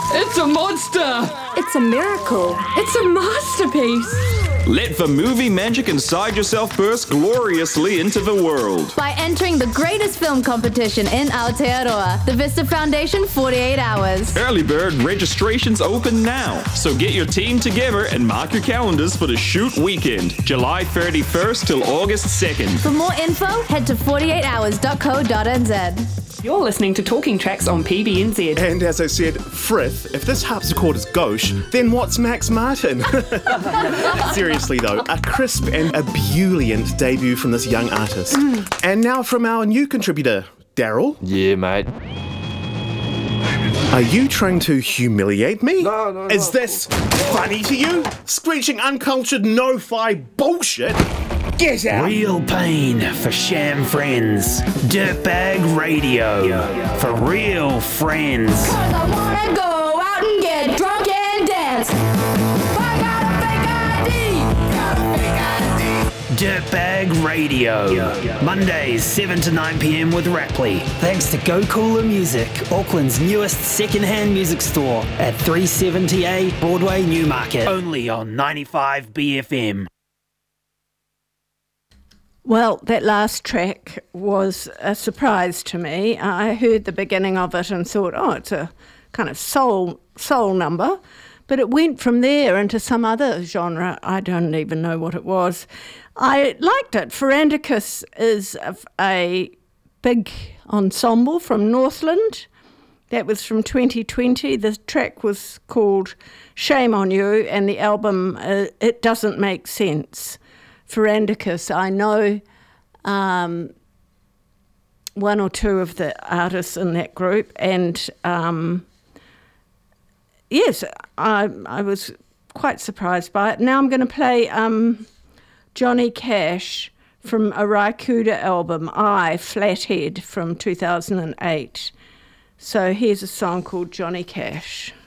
It's a monster! It's a miracle. It's a masterpiece! Let the movie magic inside yourself burst gloriously into the world. By entering the greatest film competition in Aotearoa, the Vista Foundation 48 Hours. Early bird registration's open now, so get your team together and mark your calendars for the shoot weekend, July 31st till August 2nd. For more info, head to 48hours.co.nz. You're listening to Talking Tracks on PBNZ. And as I said, Frith, if this harpsichord is gauche, then what's Max Martin? Seriously though, a crisp and ebullient debut from this young artist. And now from our new contributor, Daryl. Yeah, mate. Are you trying to humiliate me? No. Is this funny to you? Screeching uncultured no-fi bullshit? Get out! Real pain for sham friends. Dirtbag Radio for real friends. I wanna go out and get drunk and dance. I got a fake ID. Dirtbag Radio. Mondays 7 to 9 p.m. with Rapley. Thanks to Go Cooler Music, Auckland's newest second-hand music store at 370A Broadway, Newmarket. Only on 95 BFM. Well, that last track was a surprise to me. I heard the beginning of it and thought, oh, it's a kind of soul number. But it went from there into some other genre. I don't even know what it was. I liked it. Ferandicus is a big ensemble from Northland. That was from 2020. The track was called Shame on You, and the album, It Doesn't Make Sense. Ferandicus, I know one or two of the artists in that group, and yes, I was quite surprised by it. Now I'm going to play Johnny Cash from a Raikuda album, Flathead, from 2008. So here's a song called Johnny Cash.